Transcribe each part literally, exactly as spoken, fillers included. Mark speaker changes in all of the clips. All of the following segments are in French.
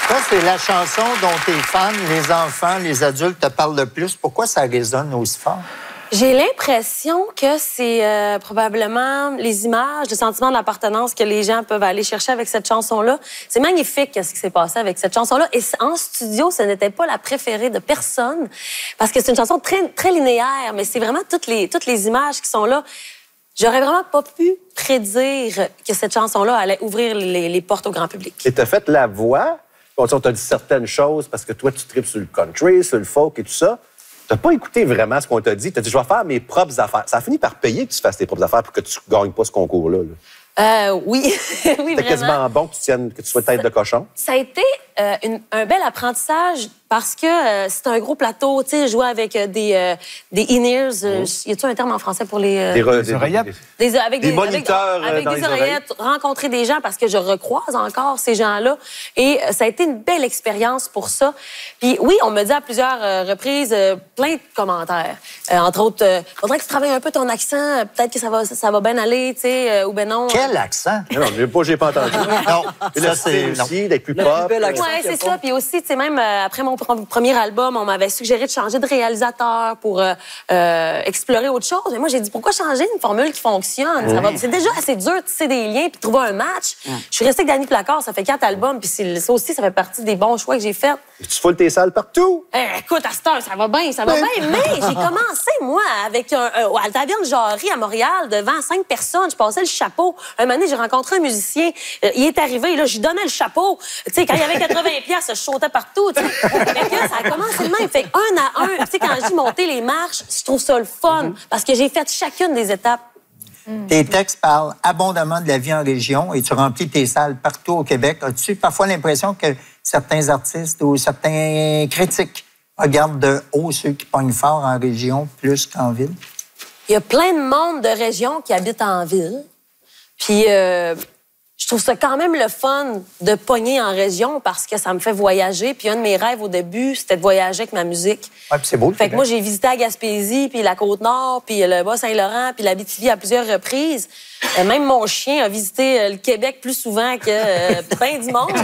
Speaker 1: Ça, c'est la chanson dont tes fans, les enfants, les adultes te parlent le plus. Pourquoi ça résonne aussi fort?
Speaker 2: J'ai l'impression que c'est euh, probablement les images, le sentiment d'appartenance que les gens peuvent aller chercher avec cette chanson-là. C'est magnifique ce qui s'est passé avec cette chanson-là. Et en studio, ce n'était pas la préférée de personne parce que c'est une chanson très, très linéaire, mais c'est vraiment toutes les, toutes les images qui sont là. J'aurais vraiment pas pu prédire que cette chanson-là allait ouvrir les, les portes au grand public.
Speaker 3: Et t'as fait la voix. On t'a dit certaines choses parce que toi, tu tripes sur le country, sur le folk et tout ça. T'as pas écouté vraiment ce qu'on t'a dit. T'as dit, je vais faire mes propres affaires. Ça a fini par payer que tu fasses tes propres affaires pour que tu gagnes pas ce concours-là. Là.
Speaker 2: Euh, oui, oui, vraiment.
Speaker 3: C'était quasiment bon que tu, tiennes, que tu sois tête de cochon.
Speaker 2: Ça a été euh, une, un bel apprentissage parce que euh, c'est un gros plateau. Tu sais, jouer avec euh, des, euh, des in-ears. Euh, mmh. Y a-t-il un terme en français pour les... Euh,
Speaker 3: des, re,
Speaker 4: des, des oreillettes?
Speaker 2: Des, des, avec
Speaker 3: des,
Speaker 2: des
Speaker 3: moniteurs
Speaker 2: avec, avec
Speaker 3: dans
Speaker 2: des
Speaker 3: les
Speaker 2: oreillettes.
Speaker 3: oreilles.
Speaker 2: Rencontrer des gens parce que je recroise encore ces gens-là. Et euh, ça a été une belle expérience pour ça. Puis oui, on me dit à plusieurs euh, reprises euh, plein de commentaires. Euh, entre autres, euh, faudrait que tu travailles un peu ton accent. Peut-être que ça va, ça, ça va bien aller, tu sais, euh, ou ben non.
Speaker 1: Quel accent?
Speaker 3: Non, j'ai pas, j'ai pas entendu.
Speaker 1: Non,
Speaker 3: et
Speaker 1: ça,
Speaker 3: le
Speaker 1: c'est...
Speaker 3: style aussi, d'être plus pop.
Speaker 2: Oui, c'est ça. Puis aussi, tu sais, même euh, après mon pr premier album, on m'avait suggéré de changer de réalisateur pour euh, euh, explorer autre chose. Mais moi, j'ai dit, pourquoi changer une formule qui fonctionne?
Speaker 1: Oui.
Speaker 2: C'est déjà assez dur de tisser des liens puis de trouver un match. Mm. Je suis restée avec Danny Placard, ça fait quatre albums. Puis ça aussi, ça fait partie des bons choix que j'ai faits.
Speaker 3: Tu foules tes salles partout.
Speaker 2: Eh, écoute, à cette heure, ça va bien, ça va bien. Mais j'ai commencé, moi, avec un, un, à la Taverne Jarry à Montréal, devant cinq personnes. Je passais le chapeau. Un moment donné, j'ai rencontré un musicien. Euh, il est arrivé, là, je lui donnais le chapeau. Tu sais, quand il y avait quatre-vingts piastres, je sautais partout, tu sais. Fait que ça a commencé de même. Fait un à un, tu sais, quand je dis monter les marches, je trouve ça le fun. Mm-hmm. Parce que j'ai fait chacune des étapes.
Speaker 1: Mm. Tes textes parlent abondamment de la vie en région et tu remplis tes salles partout au Québec. As-tu parfois l'impression que certains artistes ou certains critiques regardent de haut ceux qui pognent fort en région plus qu'en ville?
Speaker 2: Il y a plein de monde de région qui habitent en ville. Puis euh, je trouve ça quand même le fun de pogner en région parce que ça me fait voyager. Puis un de mes rêves au début, c'était de voyager avec ma musique.
Speaker 1: Ouais, puis c'est beau.
Speaker 2: Fait que moi, j'ai visité la Gaspésie, puis la Côte-Nord, puis le Bas-Saint-Laurent, puis l'Abitibi à plusieurs reprises. Euh, même mon chien a visité euh, le Québec plus souvent que euh, plein du monde.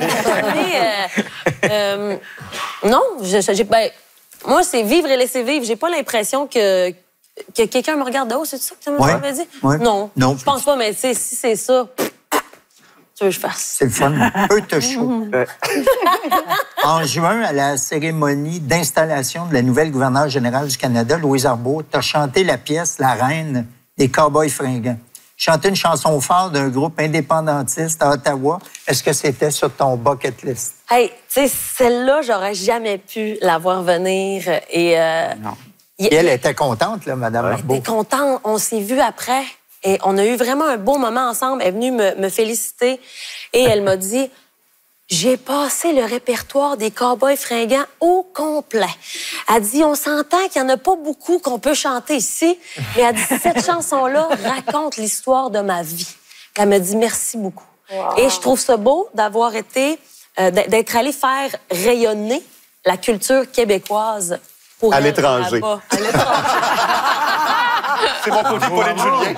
Speaker 2: Mais, euh, euh, non, je, j'ai, ben, moi, c'est vivre et laisser vivre. J'ai pas l'impression que, que quelqu'un me regarde de haut. C'est ça que tu
Speaker 1: ouais,
Speaker 2: m'avais dit?
Speaker 1: Ouais.
Speaker 2: Non,
Speaker 1: non,
Speaker 2: je pense pas, mais si c'est ça... Tu veux que je fasse?
Speaker 1: C'est le fun. Peu te chaud. En juin, à la cérémonie d'installation de la nouvelle gouverneure générale du Canada, Louise Arbour, tu as chanté la pièce La Reine des Cowboys fringants. Chanter une chanson forte d'un groupe indépendantiste à Ottawa, est-ce que c'était sur ton bucket list?
Speaker 2: Hey, tu sais, celle-là, j'aurais jamais pu la voir venir. Et, euh,
Speaker 1: non. Et elle était contente, là, Mme Arbour.
Speaker 2: Elle était contente. On s'est vus après. Et on a eu vraiment un beau moment ensemble. Elle est venue me, me féliciter et elle m'a dit « J'ai passé le répertoire des Cowboys fringants au complet. » Elle dit « On s'entend qu'il n'y en a pas beaucoup qu'on peut chanter ici, mais elle dit « Cette chanson-là raconte l'histoire de ma vie. » Elle me dit « Merci beaucoup. Wow. » Et je trouve ça beau d'avoir été, euh, d'être allé faire rayonner la culture québécoise pour
Speaker 3: à
Speaker 2: elle,
Speaker 3: l'étranger.
Speaker 2: À l'étranger.
Speaker 3: C'est mon côté Pauline Julien.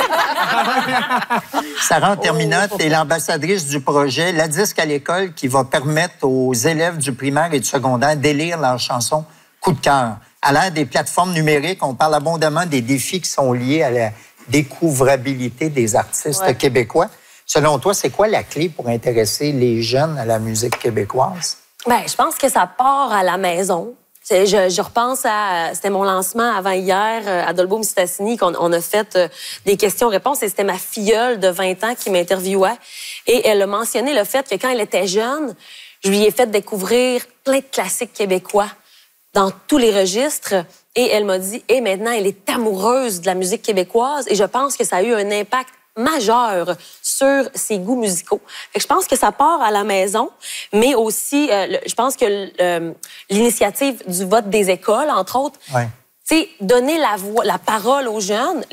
Speaker 1: Sarah, en terminant, tu es l'ambassadrice du projet La Disque à l'école qui va permettre aux élèves du primaire et du secondaire d'élire leurs chansons coup de cœur. À l'ère des plateformes numériques, on parle abondamment des défis qui sont liés à la découvrabilité des artistes ouais. québécois. Selon toi, c'est quoi la clé pour intéresser les jeunes à la musique québécoise?
Speaker 2: Bien, je pense que ça part à la maison. Je, je repense à... C'était mon lancement avant hier à Dolbeau-Mistassini qu'on on a fait euh, des questions-réponses et c'était ma filleule de vingt ans qui m'interviewait. Et elle a mentionné le fait que quand elle était jeune, je lui ai fait découvrir plein de classiques québécois dans tous les registres. Et elle m'a dit, et maintenant, elle est amoureuse de la musique québécoise. Et je pense que ça a eu un impact majeur sur ses goûts musicaux. Fait que je pense que ça part à la maison, mais aussi, euh, le, je pense que euh, l'initiative du vote des écoles, entre autres,
Speaker 1: ouais.
Speaker 2: tu sais, donner la voix, la parole aux jeunes.